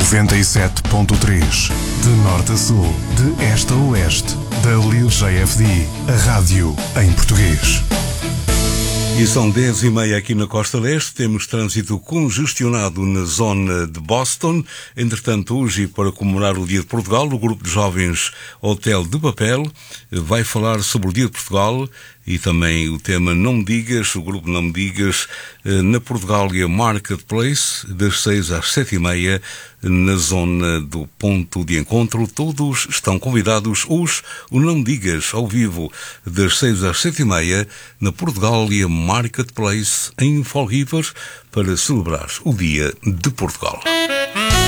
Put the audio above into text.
97.3. De norte a sul, de este a oeste, da Ligeia FD, a rádio em português. E são 10h30 aqui na Costa Leste. Temos trânsito congestionado na zona de Boston. Entretanto, hoje, para comemorar o Dia de Portugal, o grupo de jovens Hotel de Papel vai falar sobre o Dia de Portugal e também o tema Não Me Digas, o grupo Não Me Digas, na Portugália Marketplace, das 6 às 7h30, na zona do ponto de encontro. Todos estão convidados hoje, o Não Me Digas, ao vivo, das 6 às 7h30, na Portugália Marketplace, em Fall River, para celebrar o Dia de Portugal.